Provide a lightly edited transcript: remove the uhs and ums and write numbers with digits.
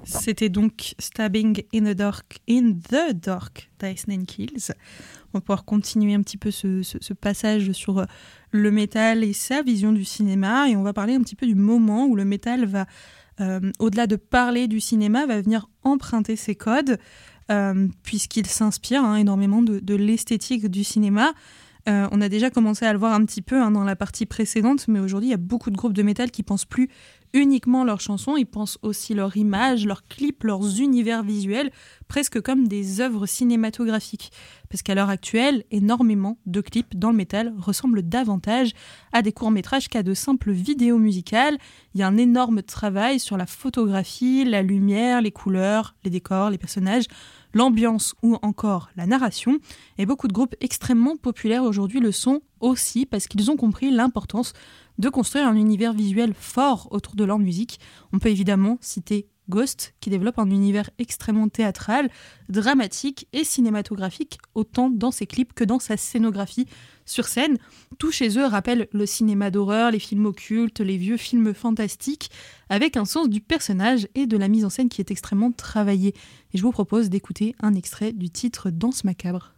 C'était donc Stabbing in the Dark d'Ice Nine Kills. On va pouvoir continuer un petit peu ce passage sur le métal et sa vision du cinéma, et on va parler un petit peu du moment où le métal va, au-delà de parler du cinéma, va venir emprunter ses codes, puisqu'il s'inspire énormément de l'esthétique du cinéma. On a déjà commencé à le voir un petit peu dans la partie précédente, mais aujourd'hui, il y a beaucoup de groupes de métal qui pensent plus uniquement leurs chansons, ils pensent aussi leurs images, leurs clips, leurs univers visuels, presque comme des œuvres cinématographiques. Parce qu'à l'heure actuelle, énormément de clips dans le métal ressemblent davantage à des courts-métrages qu'à de simples vidéos musicales. Il y a un énorme travail sur la photographie, la lumière, les couleurs, les décors, les personnages, l'ambiance ou encore la narration. Et beaucoup de groupes extrêmement populaires aujourd'hui le sont aussi parce qu'ils ont compris l'importance de construire un univers visuel fort autour de leur musique. On peut évidemment citer Ghost, qui développe un univers extrêmement théâtral, dramatique et cinématographique, autant dans ses clips que dans sa scénographie sur scène. Tout chez eux rappelle le cinéma d'horreur, les films occultes, les vieux films fantastiques, avec un sens du personnage et de la mise en scène qui est extrêmement travaillé. Et je vous propose d'écouter un extrait du titre Danse macabre.